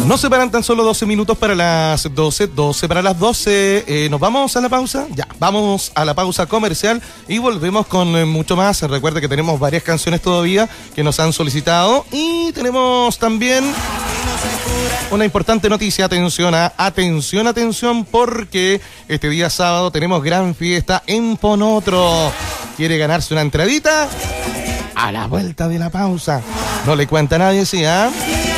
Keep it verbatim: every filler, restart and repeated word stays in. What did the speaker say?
Nos separan tan solo doce minutos para las doce, doce para las doce. Eh, ¿Nos vamos a la pausa? Ya, vamos a la pausa comercial y volvemos con eh, mucho más. Recuerde que tenemos varias canciones todavía que nos han solicitado y tenemos también una importante noticia. Atención, a, atención, atención, porque este día sábado tenemos gran fiesta en Ponotro. ¿Quiere ganarse una entradita? A la vuelta de la pausa. No le cuenta a nadie, ¿sí? ¿Ah? ¿eh?